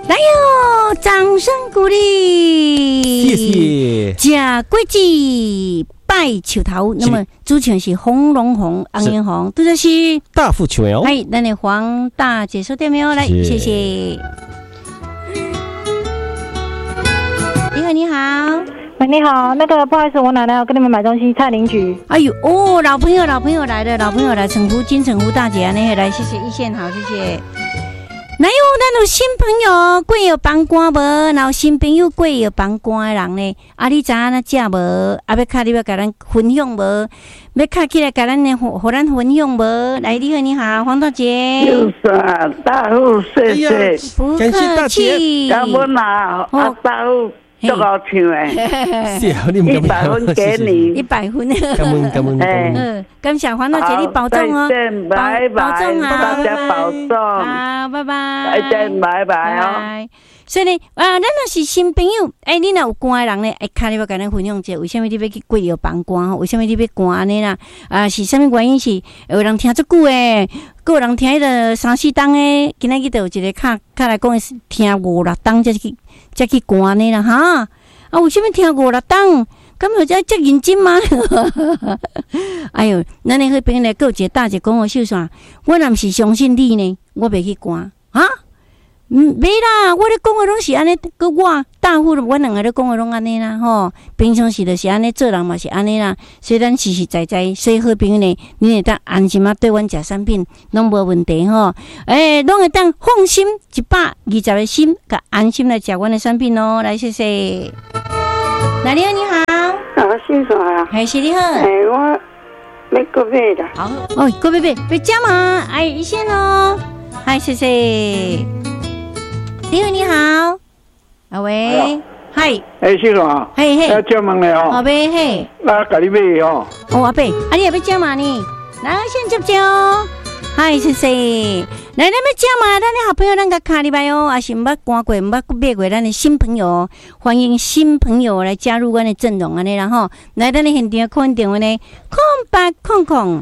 来哟，掌声鼓励！ 谢谢。 吃果子拜树头，那么主持人是红龙红、红颜红，杜就是大富琼瑶。 哎，咱的黄大姐说对没有？来，谢谢。你好，你好。 喂，你好，那个不好意思，我奶奶要跟你们买东西，蔡邻居。 哎呦哦，老朋友来了，老朋友来，称呼金城湖大姐啊，那个来，谢谢一线好，谢谢。哪有咱有新朋友过有帮官无？然后新朋友过有帮官的人呢？啊，你知影那食无？啊，要卡你要甲咱分享无？要卡起来甲咱呢，和咱分享无？来，你好，你好，黄大姐。 就是大户，谢谢， 不客气。 感恩啊，大户。足好唱诶！ 是啊，你唔 100分给你 ，100分。 感恩。 感谢黄大姐，你保重哦， 保重啊， 大家保重， 好，拜拜， 再见，拜拜哦。 所以呢，咱若是新朋友，你若有歌的人呢，看你要跟咱分享一下，为什么你要去跪摇帮歌？为什么你要歌安尼啦？是什么原因？是有人听足久诶，有人听迄个3、4档诶，今仔日就有一个较来讲听5、6档才去歌安尼啦哈。为什么听5、6档？咁有遮认真吗？哎呦，咱迄边咧，有一个大姐讲我秀煞，我若毋是相信你呢，我袂去歌啊。没啦，我咧讲的拢是安尼，个我大户，我两个咧讲的拢安尼啦吼。平常时就是安尼做人嘛是安尼啦，所以咱实实在在，所以好朋友呢，你会当安心啊对阮食产品，拢无问题吼。拢会当放心120个心，甲安心来食阮的产品哦。来，谢谢。哪里你好？ 姓啥啊？ 还是你好？ 我要过买啦。 好，过买加嘛？一线哦。嗨，谢谢。你好，你好，喂，嗨， 是啥？ 嘿， 要叫问你哦。 阿伯，嘿， 那甲你买哦。 阿伯，你要叫嘛呢？来，先接哦。嗨，谢谢。来，咱要叫嘛？咱的好朋友，咱个卡里拜哦，还是毋捌赶过，毋捌买过咱的新朋友，欢迎新朋友来加入阮的阵容安尼啦吼。来，咱的现场看电话呢，0800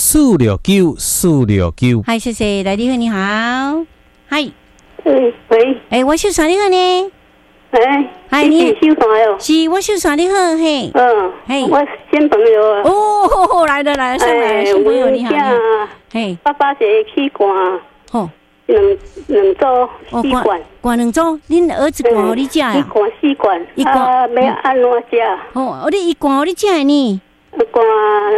469。 嗨，谢谢。来，你好，你好，嗨。 喂， 我秀山你好呢？ 嗨，你秀山哟？ 是我秀山你好嘿。嘿， 我新朋友啊。 哦，来了，上来，新朋友你好。嘿， 爸爸是去关。 吼， 两组4罐。 关2组，恁儿子关互你食呀？ 一罐4罐。要安怎食？ 哦，你一罐互你食的呢？ 关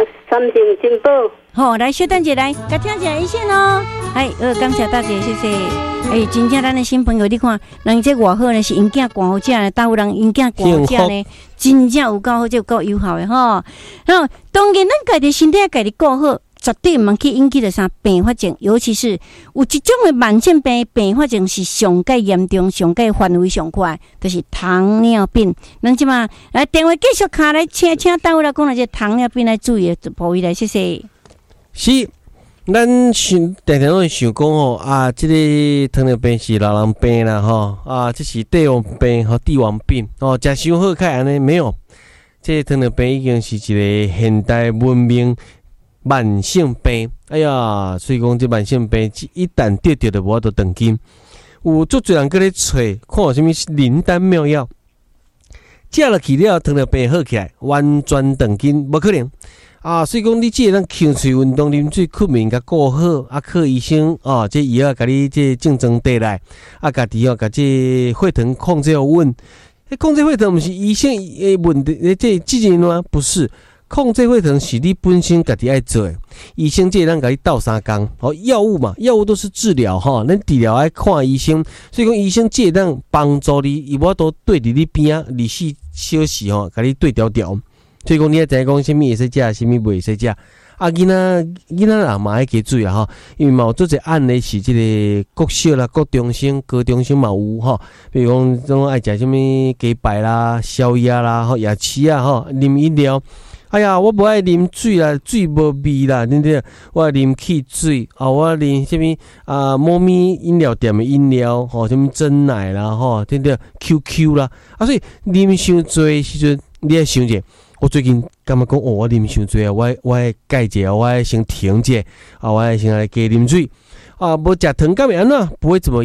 3成金宝。 好，来小等者来，甲听一下一线哦。感谢大姐，谢谢。真正咱的新朋友，你看，人这偌好呢，是因囝管好食呢，大有人因囝管好食呢，真正有够好，就有够友好的吼。然后，当然，咱家己身体家己顾好，绝对毋通去引起着啥并发症，尤其是有一种的慢性病并发症是上介严重、上介范围上快，就是糖尿病。咱即马来电话继续卡来，请大有来讲这糖尿病来注意的部位来，谢谢。 是。咱常拢会想讲吼这个糖尿病是老人病啦吼这是帝王病和帝王病食伤好开安尼没有，这个糖尿病已经是一个现代文明慢性病。哎呀，所以讲这慢性病一旦得就无法度断根。有足侪人搁咧找看有啥物灵丹妙药，食落去了糖尿病好起来，完全断根无可能。所以讲你即个咱控水运动、啉水、困眠甲顾好，靠医生这药甲你这正装地来，家己甲这血糖控制好稳。控制血糖毋是医生的问题，这责任吗？不是，控制血糖是你本身家己爱做的。医生这咱甲你斗3工，药物嘛，药物都是治疗咱治疗爱看医生，所以讲医生这咱帮助你，伊无都对伫你边24小时甲你对调调。所以讲，你要知讲什么会使食，什么袂使食。囡仔人嘛爱加注意啦因为嘛有做一案例是这个国小啦、国中生、高中生嘛有比如讲种爱食什么鸡排啦、宵夜啦、夜市啊啉饮料。哎呀，我无爱啉水啦，水无味啦，对不对？我爱啉汽水我啉什么猫咪饮料店的饮料什么珍奶啦对不对 ？QQ 啦所以啉伤多时阵，你要想者。我最近感觉讲我啉伤多我爱改一下，我爱先停一下我爱先来加啉水无食糖干会安怎？不会怎么样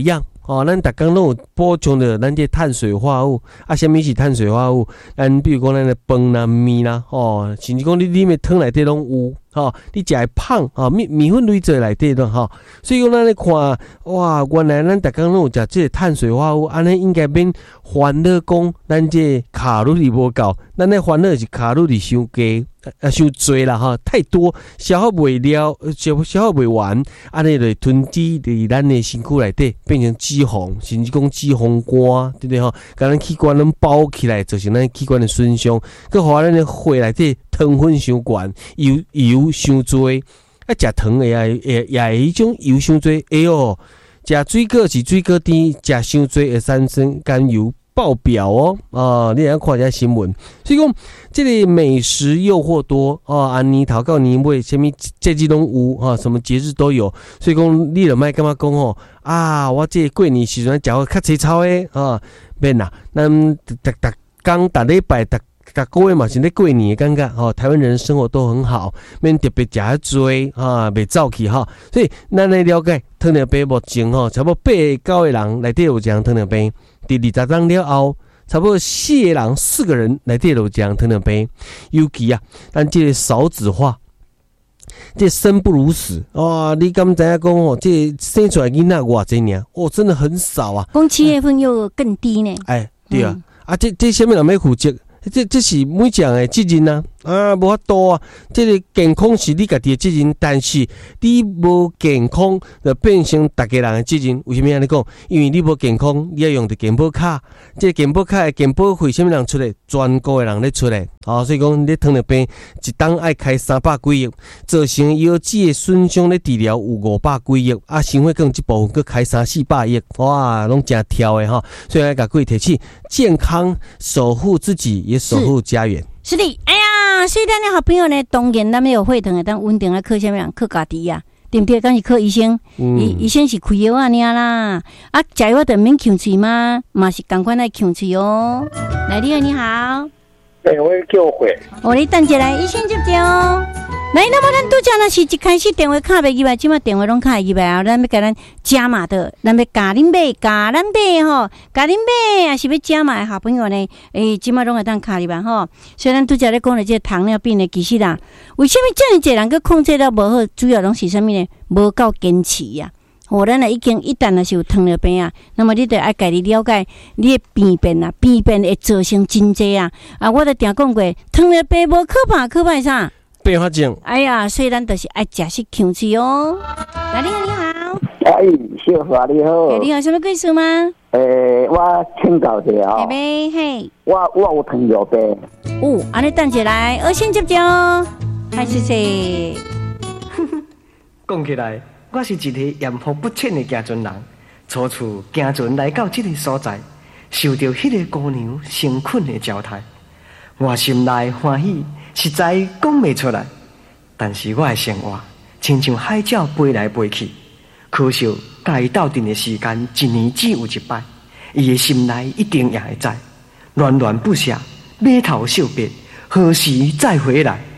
哦，咱逐工拢有补充着咱这碳水化合物啊。什么是碳水化合物？咱比如讲咱的饭啦、面啦，哦，甚至讲你里面汤内底拢有。你食会胖米粉类做内底咯所以讲咱咧看哇，原来咱逐工拢有食这碳水化合物，安尼应该免烦恼讲咱这卡路里无够，咱咧烦恼是卡路里伤低伤多啦太多消耗袂了，消耗袂完，安尼就囤积伫咱的身躯内底，变成脂肪，甚至讲脂肪肝，对不对甲咱器官拢包起来，造成咱器官的损伤，佮互咱的血内底糖分伤悬，油伤多，食糖的也迄种油伤多，食水果是水果甜，食伤多会产生甘油爆表你来看一下新闻。所以讲，这个美食诱惑多年头到年尾，什么节日拢有什么节日都有。所以讲，你就莫感觉讲我这过年时阵食较粗糙的免啦，咱逐礼拜逐个月嘛是咧过年的感觉台湾人生活都很好，免特别食遐多袂走去所以咱来了解糖尿病目前差不多8个9个人内底有一项糖尿病，第20人了后，差不多4个人4个人内底有一项糖尿病。尤其咱这个少子化，这生不如死你敢知影讲这生出来囡仔偌济尔真的很少啊。 讲7月份又更低呢。 对这什么人要负责？这是每项的责任无法度这个健康是你家己的责任，但是你无健康就变成大家人的责任。为什么安尼讲？因为你无健康，你要用的健保卡，这个健保卡的健保费什么人出来？全国的人咧出来所以讲你糖尿病一档爱开300几亿，造成腰子的损伤咧治疗有500几亿心血管这部分佫开300-400亿，哇，拢真跳的所以要甲各位提起健康，守护自己，也守护家园。 是的，所以咱的好朋友呢，当然咱们有血糖的，当稳定来靠什么人？靠家己对不对？敢是靠医生？医生是开药啦。食药就免呛嘴吗？嘛是同款来呛嘴来，你好。 我叫会。 你等一下来，医生接哦。来，那么咱拄则若是一开始电话卡袂入来，即马电话拢卡会入来咱要甲咱加码的，咱要加恁买加恁买也是要加码的好朋友呢。即马拢会当卡入来所以咱拄则咧讲的这糖尿病的，其实为什么这么侪人去控制了无好？主要拢是什么呢？无够坚持咱已经一旦若是有糖尿病那么你得爱家己了解你的病变会造成真侪我都定讲过，糖尿病无可怕啥？ 并发症。 所以咱就是爱食些香气来，你好。 小华你好。 你有什么故事吗？ 我请教一下嘿。 我有糖尿病。 安尼等一下来，我先接嗨，谢谢。 讲起来，我是一个艳福不浅的行船人。初次行船来到这个所在，受到迄个姑娘诚恳的招待，我心内欢喜。实在讲袂出来，但是我的生活亲像海鸟飞来飞去，可惜甲伊斗阵的时间1年只有1摆，伊的心内一定也会知，恋恋不舍，码头惜别，何时再回来？